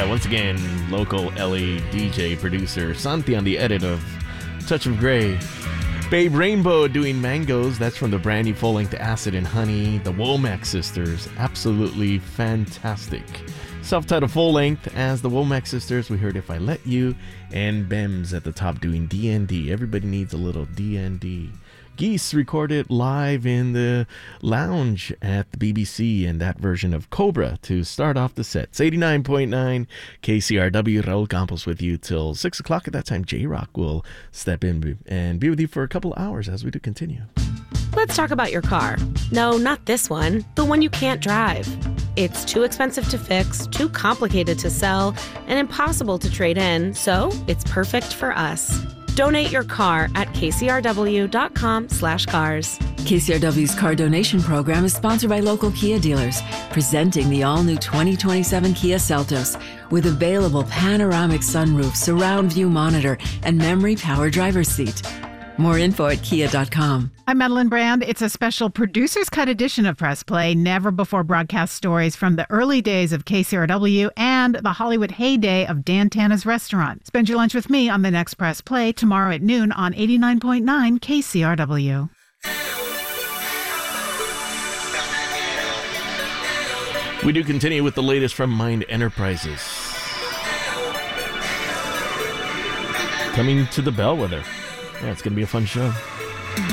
Yeah, once again, local LA DJ producer Santi on the edit of Touch of Grey. Babe Rainbow doing Mangoes. That's from the brand new full-length Acid and Honey. The Womack Sisters. Absolutely fantastic. Self-titled full-length as the Womack Sisters. We heard If I Let You. And Bems at the top doing DND. Everybody needs a little DND. Geese recorded live in the lounge at the BBC and that version of Cobra to start off the set. It's 89.9 KCRW. Raul Campos with you till 6 o'clock. At that time, J-Rock will step in and be with you for a couple of hours as we do continue. Let's talk about your car. No, not this one. The one you can't drive. It's too expensive to fix, too complicated to sell, and impossible to trade in, so it's perfect for us. Donate your car at kcrw.com/cars. KCRW's car donation program is sponsored by local Kia dealers, presenting the all-new 2027 Kia Seltos with available panoramic sunroof, surround view monitor, and memory power driver's seat. More info at kia.com. I'm Madeline Brand. It's a special producer's cut edition of Press Play, never before broadcast stories from the early days of KCRW and the Hollywood heyday of Dan Tana's Restaurant. Spend your lunch with me on the next Press Play tomorrow at noon on 89.9 KCRW. We do continue with the latest from Mind Enterprises. Coming to the Bellwether. Yeah, it's going to be a fun show.